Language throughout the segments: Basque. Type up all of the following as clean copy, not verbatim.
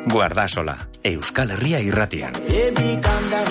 Guardasola, Euskal Herria irratian. Baby,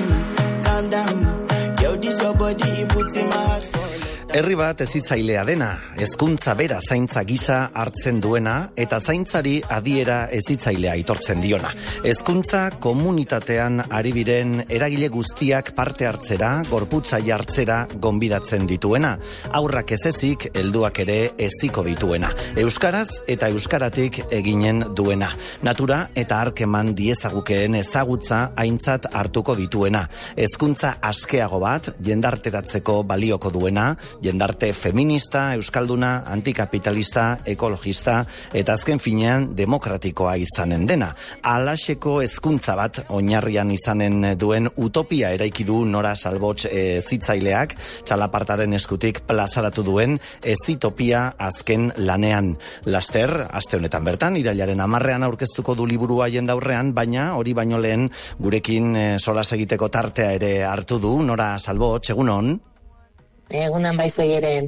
calm down. Yo, this your body, you put in my heart. Herri bat hezitzailea dena, hezkuntza bera zaintza gisa hartzen duena eta zaintzari adiera hezitzailea aitortzen diona. Hezkuntza komunitatean ari diren eragile guztiak parte hartzera, gorputza jartzera gonbidatzen dituena. Aurrak ez ezik, helduak ere heziko dituena. Euskaraz eta euskaratik eginen duena. Natura eta arkeman diezagukeen ezagutza aintzat hartuko dituena. Hezkuntza askeago bat, jendarteratzeko balioko duena, jendarte feminista, euskalduna, antikapitalista, ekologista eta azken finean demokratikoa izanen dena. Alaxeko hezkuntza bat oinarrian izanen duen utopia eraiki du Nora Salbots zitzaileak, txalapartaren eskutik plazaratu duen ezitopia azken lanean. Laster, aste honetan bertan, irailaren 10ean aurkeztuko du liburua jendaurrean, baina hori baino lehen gurekin solas egiteko tartea ere hartu du. Nora Salbots, egunon. Egunan baizu eren.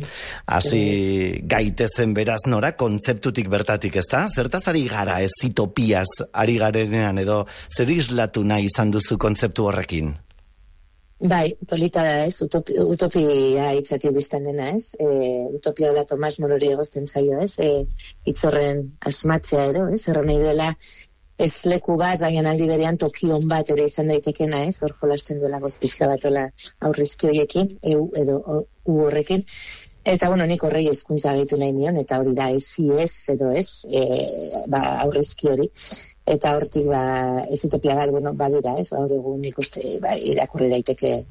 Hasi gaitezen beraz, Nora, kontzeptutik bertatik, ezta? Zertaz ari gara ezitopiaz ari garenean edo zer islatu nahi izan duzu kontzeptu horrekin? Bai, polita da ez, utopia hitzatik biztan dena ez, utopia da Tomas Morori egozten zaio ez, hitzorren asmatzea edo ez, erran nahi duela ez leku bat, baina aldi berean tokion bat ere izan daitekena ez, hor jolasten duela gozpizka bat ola aurrizki horiekin, edo u horrekin, eta bueno, nik horrei hezkuntza gehitu nahi nion, eta hori da ez edo ez, aurrizki hori, eta hortik ezitopia bat, bueno, badira ez, hor egun nik uste irakurri daiteke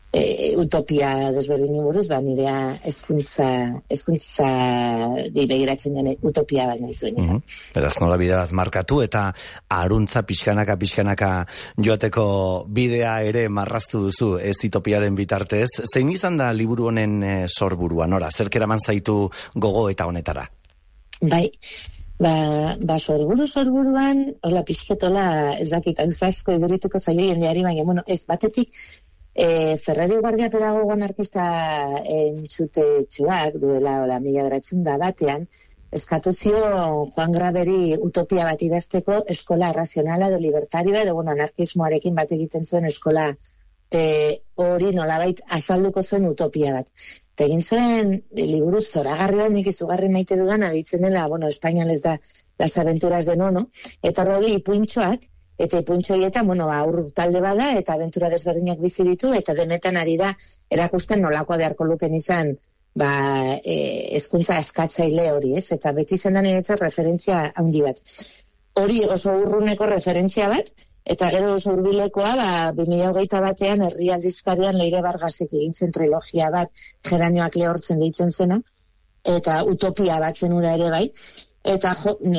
utopia desberdin buruz, nirea hezkuntza begiratzen den utopia bat nahi zuen izan. Beraz, nola bidea bat markatu eta aruntza pixkanaka joateko bidea ere marraztu duzu ezitopiaren bitartez. Zein izan da liburu honen sorburua, Nora? Zerk eraman zaitu gogo eta honetara? Bai, sorburuan, hola pixketola, ez dakit, auzazko edurituko zailo jendeari, baina, bueno, ez batetik, Ferrari Guardia pedagogo anarkista entzutetxuak duela 1900 eskatu zio Juan Graveri utopia bat idazteko eskola razionala edo libertarioa edo anarkismoarekin bat egiten zuen eskola hori nolabait azalduko zuen utopia bat. Eta egin zuen liburu zoragarri bat, nik izugarri maite dudan aditzen dela, espainolez da Las Aventuras de Nono, eta hori ipuintxoak, eta ipuntxo horietan, aur talde bada, eta abentura desberdinak bizi ditu, eta denetan ari da erakusten nolakoa beharko luken izan, hezkuntza eskatzaile hori, ez? Eta beti izan da niretzat referentzia handi bat. Hori oso urruneko referentzia bat, eta gero oso hurbilekoa, 2021 herri aldizkarian Leire Vargasek egin zen trilogia bat, geranioak lehortzen deitzen zena, eta utopia bat zenura ere bai, eta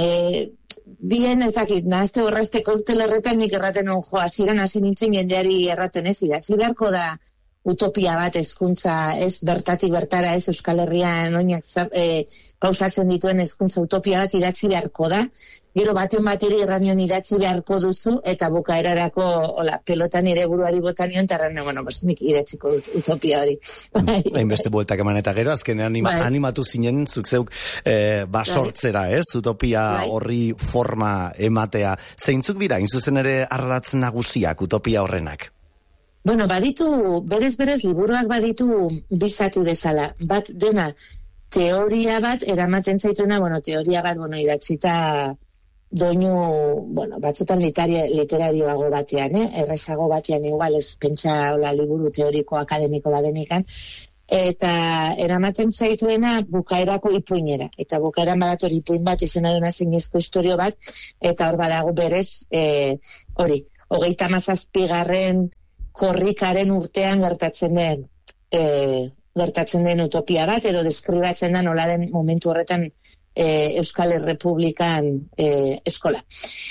bien ez dakit, nahazte horrezteko urtelerretan nik erraten hasieran hasi nintzen jendeari erraten ez, idatzi beharko da utopia bat hezkuntza ez bertatik bertara ez Euskal Herrian oinak pausatzen dituen hezkuntza utopia bat idatzi beharko da, gero baten bateri erranion idatzi beharko duzu eta bukaerarako pelotan ere buruari botanion eta erranion, nik idatziko dut utopia hori. Hainbeste bueltak eman eta gero, azkenean animatu zinen zuk zeuk sortzera ez, utopia horri forma ematea. Zeintzuk dira, inzuzen ere ardatz nagusiak utopia horrenak? Baditu, berez liburuak baditu bizatu dezala. Bat dena, teoria bat eramaten zaituena, teoria bat, idatzita doinu, batzutan literarioago batean, errezago batean, igual ez pentsa liburu teoriko akademiko badenikan, eta eramaten zaituena bukaerako ipuinera. Eta bukaeran badator ipuin bat izena duna zinezko historio bat, eta hor badago berez, 37. Korrikaren urtean gertatzen den utopia bat, edo deskribatzen da nola den momentu horretan Euskal Errepublikan eskola.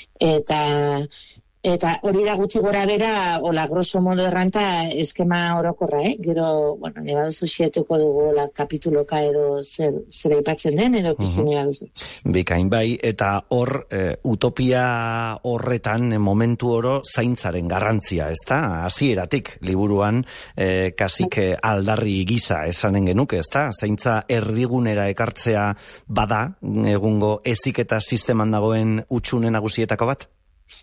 Eta hori da gutxi gora bera, grosso modo erranta eskema orokorra, gero, neba duzu xietuko dugu kapituloka edo zer aipatzen den, edo piztu neba duzu. Bikain bai, eta hor, utopia horretan momentu oro zaintzaren garrantzia, ezta? Hasieratik liburuan, kasik aldarri gisa esanen genuke, ezta? Zaintza erdigunera ekartzea bada, egungo heziketa sisteman dagoen hutsune nagusietako bat?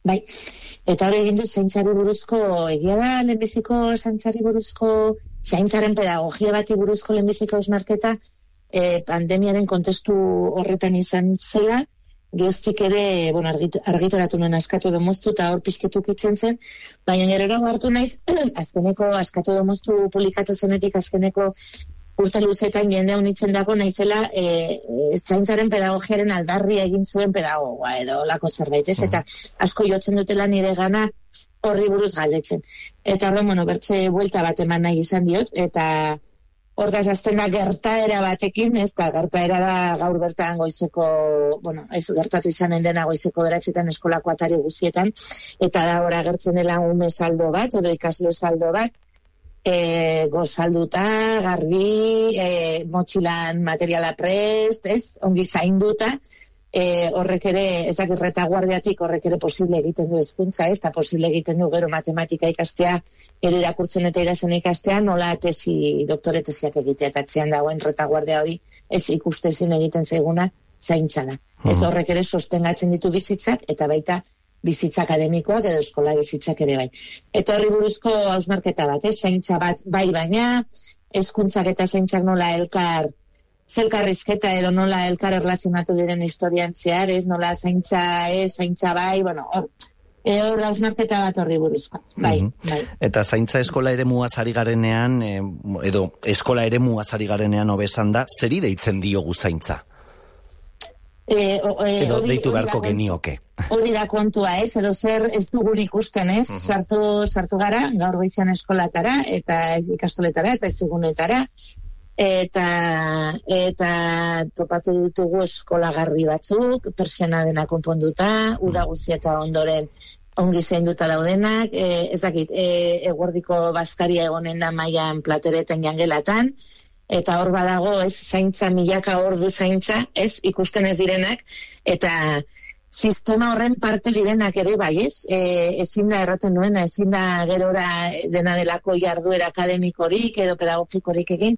Bai, eta hori egin du zaintzari buruzko, egia da, lehenbiziko zaintzari buruzko, zaintzaren pedagogia bati buruzko lehenbiziko hausnarketa, pandemiaren kontestu horretan izan zela, Geoztik ere, argitaratu nuen askatu domoztu eta hor pizketuk itzen zen, baina gero hartu naiz, azkeneko askatu domoztu publikatu zenetik azkeneko urte luzetan jende honitzen dago naizela zaintzaren pedagogiaren aldarria egin zuen pedagogoa edo lako zerbait, ez? Eta asko jotzen dutela nire gana horri buruz galdetzen. Eta horren, bertze buelta bat eman nahi izan diot, eta hortaz azten da gertaera batekin, ez da, gertaera da gaur bertan goizeko, ez gertatu izanen dena goizeko 9 eskolako atari guztietan, eta da hor agertzen dela ume saldo bat, edo ikasle saldo bat, gozalduta, garbi, motxilan materiala prest, ez, ongi zainduta, horrek ere, ez dakit retaguardiatik horrek ere posible egiten du hezkuntza, ez, eta posible egiten du gero matematika ikastea, ere irakurtzen eta idazten ikastea, nola doktore tesiak egitea, eta atzean dagoen retaguardia hori, ez ikustezin egiten zaiguna, zaintza da. Ez horrek ere sostengatzen ditu bizitzak, eta baita bizitza akademikoak edo eskola bizitzak ere bai. Eta horri buruzko hausnarketa bat, zaintza bat bai baina, hezkuntzak eta zaintzak nola zelkarrizketa edo nola elkar erlazionatu diren historian zehar, ez nola zaintza bai, hor hausnarketa bat horri buruzko, bai. Eta zaintza eskola eremuaz ari garenean, edo eskola eremuaz ari garenean hobesan da, zeri deitzen diogu zaintza? Edo deitu beharko genioke. Hori da kontua, ez? Edo zer ez dugun ikusten, ez? Sartu gara, gaur goizean eskolatara, eta ikastoletara, eta ezigunetara, eta topatu ditugu eskolagarri batzuk, persiana dena konponduta, uda guztia eta ondoren ongi zainduta daudenak, ez dakit, eguerdiko bazkaria egonen da mailan platereten jangelatan, eta hor badago, ez, zaintza, milaka ordu zaintza, ez, ikusten ez direnak, eta sistema horren parte direnak ere bai, ez, ezin da erraten nuena, ezin da gerora dena delako jarduera akademikorik edo pedagogikorik egin,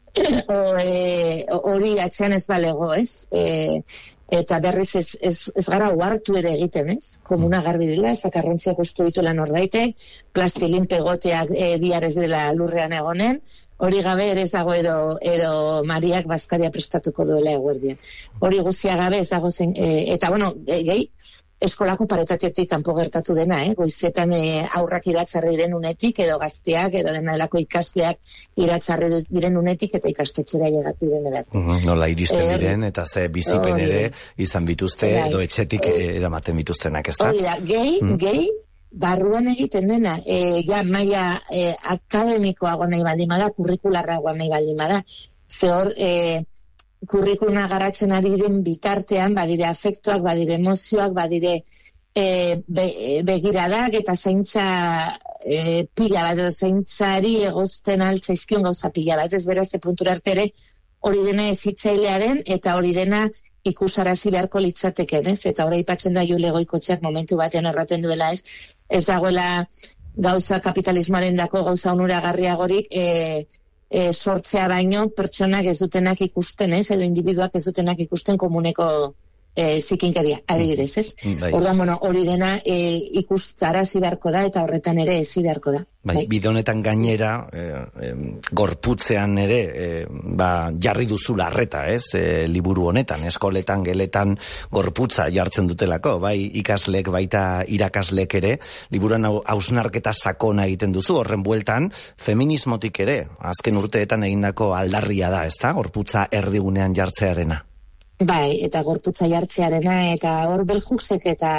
hori atzean ez balego, ez? Eta berriz ez gara uhartu ere egiten, ez? Komuna garbi dela, zakarrontziak ustu dituela norbaitek, plastilin pegoteak bihar ez dela lurrean egonen, hori gabe ere ez dago edo Mariak bazkaria prestatuko duela eguerdian. Hori guztia gabe ez dago zen, eta gehi, eskolako paretatetik kanpo gertatu dena, goizetan aurrak iratzarri diren unetik, edo gazteak, edo dena delako ikasleak iratzarri diren unetik, eta ikastetxera llegatu diren erarte. Nola iristen diren, eta ze bizipen ere izan bituzte, edo etxetik eramaten bituztenak, ez da? Hori da, gehi, barruan egiten dena, maila akademikoago nahi baldin bada, kurrikularragoa nahi baldin bada, ze hor, kurrikuluna garatzen ari diren bitartean, badire afektuak, badire emozioak, badire begiradak, eta zaintza pila bat, edo zaintzari egozten altzaizkion gauza pila bat, ez beraz, puntura arte ere, hori dena ezitzailea den, eta hori dena ikusarazi beharko litzateken, ez? Eta hori aipatzen da Jule Goikotxeak momentu batean erraten duela, ez dagoela gauza kapitalismoaren dako gauza onuragarriagorik, sortzea baino pertsonak ez dutenak ikusten, ez? Edo individuak ez dutenak ikusten komuneko zikinkeria, adibidez, ez? Orduan, hori dena ikustarazi beharko da, eta horretan ere ezi beharko da. Bide honetan gainera, gorputzean ere, jarri duzu larreta, ez? Liburu honetan, eskoletan, geletan gorputza jartzen dutelako, bai ikaslek, baita irakaslek ere, liburuan hausnarketa sakona egiten duzu, horren bueltan, feminismotik ere, azken urteetan egindako aldarria da, ez da? Gorputza erdigunean jartzearena. Bai, eta gorputza jartzearena, eta hor Belhuxek eta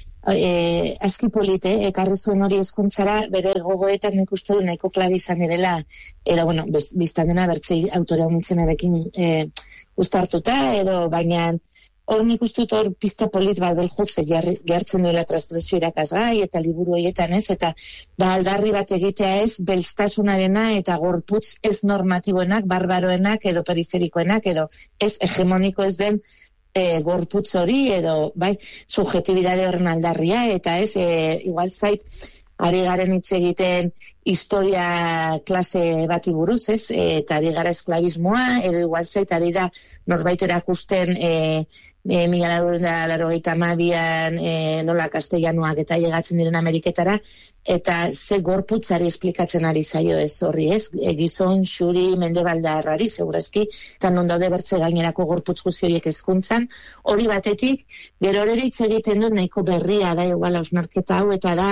aski polite, ekarri zuen hori hezkuntzara, bere gogoetan nik uste du nahiko klabe izan direla, edo, biztan dena bertzei autorea honintzen erekin uztartuta, edo, baina hor nik uste dut hor pista polit bat Belhuxek gertzen duela transgresio irakasgai, eta liburu horietan ez, eta da aldarri bat egitea ez, belztasunarena eta gorputz ez normatiboenak, barbaroenak, edo periferikoenak, edo ez hegemoniko ez den gorputz hori, edo, bai, subjetibidade horren aldarria, eta ez, igual zait, ari garen hitz egiten historia klase bati buruz, ez, eta ari gara esklabismoa, edo igual zait, ari da norbait erakusten 1982an nola kastellanoak eta llegatzen diren Ameriketara, eta ze gorputzari esplikatzen ari zaio ez horri, ez? Gizon, xuri, mendebaldarrari, segurazki, eta non daude bertze gainerako gorputz guzti horiek hezkuntzan, hori batetik, gero hori hitz egiten dut nahiko berria da, igual hausnarketa hau, eta da,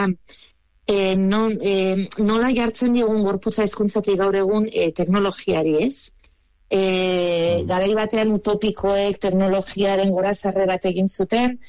nola jartzen diogun gorputza hezkuntzatik gaur egun teknologiari, ez? Garai batean utopikoek teknologiaren gorazarre bat egin zuten,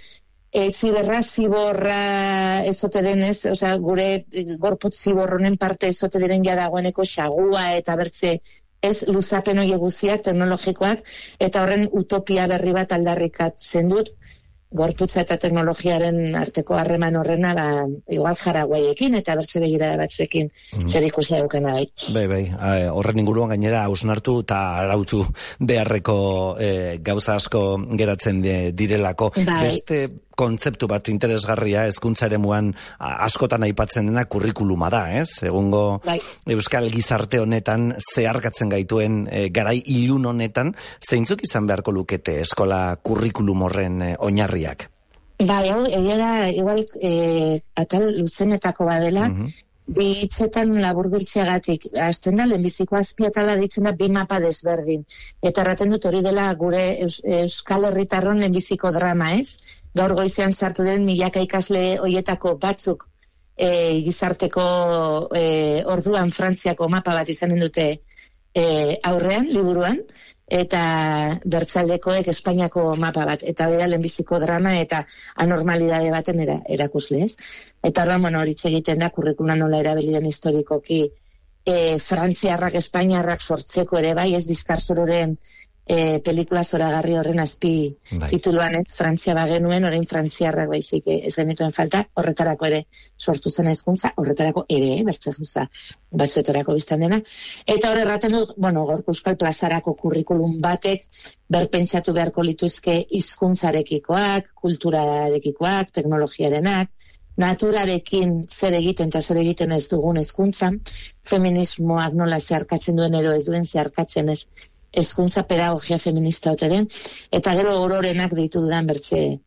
ziborra ezote denez, osea, gure gorputz ziborronen parte ezote diren ja dagoeneko xagua eta bertze ez luzapen horiek guztiak teknologikoak, eta horren utopia berri bat aldarrikatzen dut, gorputza eta teknologiaren arteko harreman horrena, igual jaraguaiekin eta bertze begirada batzuekin zer ikusia dukena bai. Bai, horren inguruan gainera hausnartu eta arautu beharreko gauza asko geratzen direlako. Bai. Beste kontzeptu bat interesgarria hezkuntza eremuan askotan aipatzen dena kurrikuluma da, ez? Egungo bai. Euskal gizarte honetan zeharkatzen gaituen garai ilun honetan, zeintzuk izan beharko lukete eskola kurrikulum horren oinarriak? Bai, egia da, igual atal luzenetako badela, bi hitzetan laburbiltzeagatik, hasten da, lehenbiziko azpiatala ditzen da bi mapa desberdin. Eta erraten dut hori dela gure Euskal Herritarron lehenbiziko drama, ez? Gaur goizean sartu den milaka ikasle hoietako batzuk gizarteko orduan Frantziako mapa bat izanen dute aurrean, liburuan, eta bertzaldekoek Espainiako mapa bat, eta hori da lehenbiziko drama eta anormalidade baten erakusle, ez? Eta horren, hori egiten da, kurrikula nola erabiliren historikoki Frantziarrak, Espainiarrak sortzeko ere bai, ez Bizkarsororen pelikula zoragarri horren azpi tituluan ez, Frantzia bagenuen, orain frantziarrak baizik ez genituen falta, horretarako ere sortu zen hezkuntza, horretarako ere, bertzeguza batzuetarako biztan dena. Eta hor erraten dut, Gorka Euskal Plazarako kurrikulum batek berpentsatu beharko lituzke hizkuntzarekikoak, kulturarekikoak, teknologiarenak, naturarekin zer egiten eta zer egiten ez dugun hezkuntzan, feminismoak nola zeharkatzen duen edo ez duen zeharkatzen ez, hezkuntza pedagogia feminista ote den, eta gero ororenak deitu dudan bertze,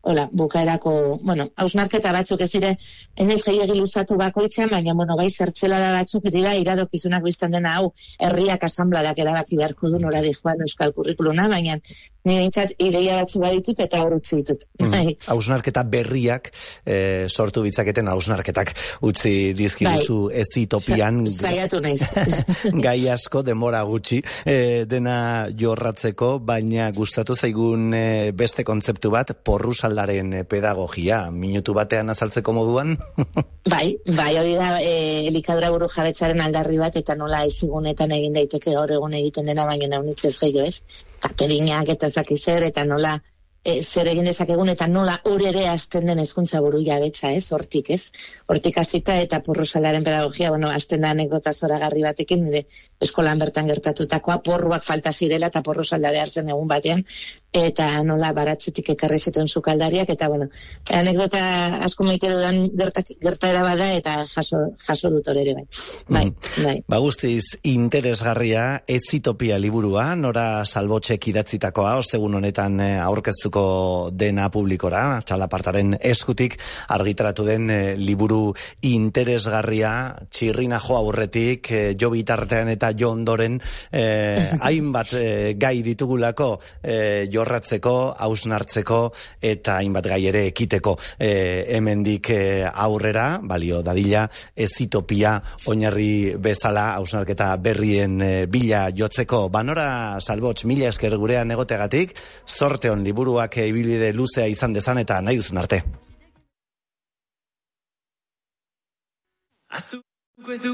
bukaerako, hausnarketa batzuk ez dire, enez gehiagi luzatu bakoitzean, baina, bai zertzelada batzuk dira, iradokizunak biztan dena hau, herriak asanbladak erabaki beharko du nora dijoan euskal kurrikuluna, baina nire bintzat ideia batzu baditut eta hor utzi ditut. Hausnarketa berriak sortu bitzaketen hausnarketak utzi dizkiguzu ezitopian. Zaiatu naiz. Gai asko, denbora gutxi dena jorratzeko, baina gustatu zaigun beste kontzeptu bat, porrusaldaren pedagogia, minutu batean azaltzeko moduan? Bai, hori da elikadura buru jabetzaren aldarri bat, eta nola ezigunetan egin daiteke gaur egun egiten dena, baina naunitzez gehiago ez, katerinak eta zer, eta nola zer egin dezakegun, eta nola hor ere hasten den hezkuntza buru jabetza, ez, hortik hasita, eta porrusalaren pedagogia, hasten da anekdota zoragarri batekin, nire eskolan bertan gertatutakoa, porruak falta zirela, eta porrusaldare hartzen egun batean, eta nola baratzetik ekarri zituen sukaldariak, eta anekdota asko maite dudan gertaera bada, eta jaso dut hor ere bai. Guztiz interesgarria, Ezitopia liburua, Nora Salbotxek idatzitakoa, ostegun honetan aurkeztuko dena publikora, Txalapartaren eskutik argitaratu den liburu interesgarria, txirrina jo aurretik, jo bitartean eta jo ondoren, hainbat gai ditugulako jorratzeko, hausnartzeko eta hainbat gai ere ekiteko. Hemendik aurrera, balio dadila, Ezitopia oinarri bezala hausnarketa berrien bila jotzeko. Nora Salbotx, mila esker gurean egoteagatik, zorte on liburuak ibilbide luzea izan dezan eta nahi duzun arte.